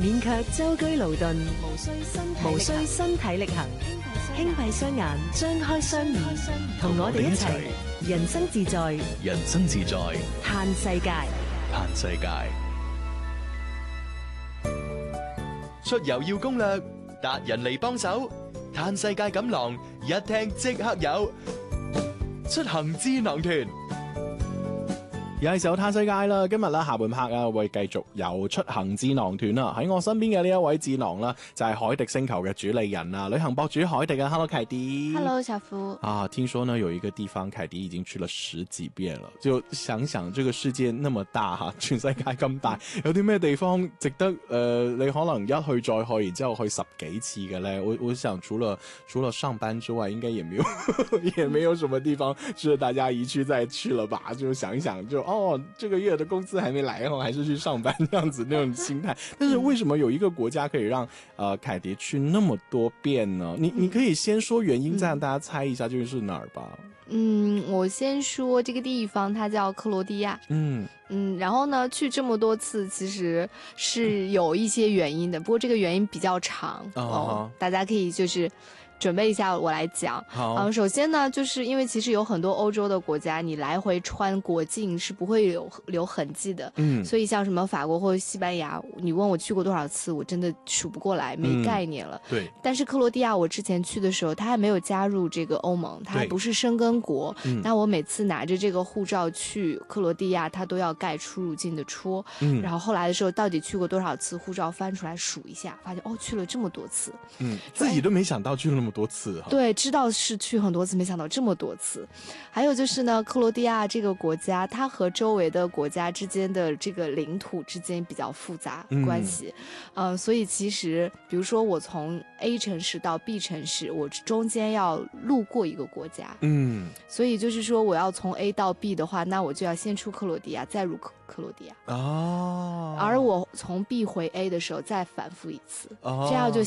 免卻舟車勞頓，無需身體力行，輕閉雙眼，張開雙耳，同我哋一齊人生自在， 人生自在， 嘆世界， 嘆世界。出遊要攻略，達人嚟幫手，嘆世界錦囊，一聽即刻有。出行智囊團。 又係時候嘆世界啦！今日啦下半 part 啊，會繼續有出行智囊團啦。喺我身邊嘅呢一位智囊啦，就係海迪星球嘅主理人啊，旅行博主海迪啊。Hello 凱迪 ，Hello 小福啊，聽說呢有一個地方凱迪已經去了10幾遍了，就想想這個世界那麼大哈，全世界咁大，有啲咩地方值得你可能一去再去，然之後去10幾次嘅咧？我想除了上班之外，應該也沒有也沒有什麼地方值得大家一去再去了吧？就想一想就。這個月的工資還沒來，還是去上班這樣子那種心態。但是為什麼有一個國家可以讓凱迪去那麼多遍呢？你可以先說原因，再讓大家猜一下究竟是哪兒吧。 我先說這個地方，它叫克羅地亞。然後呢，去這麼多次其實是有一些原因的，不過這個原因比較長大家可以就是準備一下我來講。首先呢，就是因為其實有很多歐洲的國家，你來回穿國境是不會留痕跡的。所以像什麼法國或者西班牙，你問我去過多少次，我真的數不過來，沒概念了。 對。 但是克羅地亞我之前去的時候，它還沒有加入這個歐盟，它還不是申根國。那我每次拿着這個護照去克羅地亞，它都要蓋出入境的戳。然後後來的時候，到底去過多少次，護照翻出來數一下，發現去了這麼多次。 自己都沒想到去了那麼多次。 對，知道是去很多次，沒想到這麼多次。還有就是呢，克羅地亞這個國家，它和周圍的國家之間的這個領土之間比較複雜關係。所以其實比如說我從 A 城市到 B 城市，我中間要路過一個國家。所以就是說我要從 A 到 B 的話，那我就要先出克羅地亞，再入克羅地亞。而我從 B 回 A 的時候再反覆一次，這樣就